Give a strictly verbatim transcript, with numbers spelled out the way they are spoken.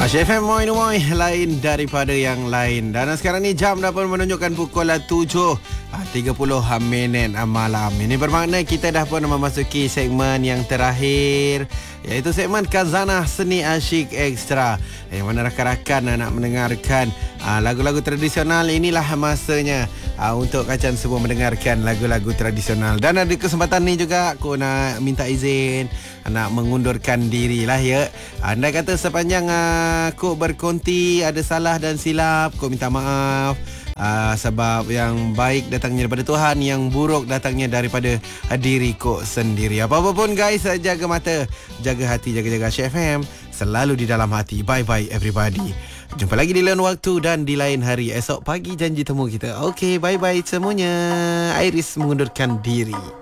Asyik F M Moi Moi, lain daripada yang lain. Dan sekarang ni jam dah pun menunjukkan pukul tujuh tiga puluh minit malam. Ini bermakna kita dah pun memasuki segmen yang terakhir, iaitu segmen Khazanah Seni Asyik Extra, yang mana rakan-rakan nak mendengarkan aa, lagu-lagu tradisional. Inilah masanya aa, untuk kacan semua mendengarkan lagu-lagu tradisional. Dan ada kesempatan ni juga aku nak minta izin, nak mengundurkan diri lah ya. Anda kata sepanjang uh, aku berkonti ada salah dan silap, aku minta maaf. Uh, sebab yang baik datangnya daripada Tuhan, yang buruk datangnya daripada diriku sendiri. Apa-apa pun guys, jaga mata, jaga hati, jaga-jaga Asyik F M, selalu di dalam hati. Bye-bye everybody. Jumpa lagi di lain waktu dan di lain hari. Esok pagi janji temu kita. Okay, bye-bye semuanya. Iris mengundurkan diri.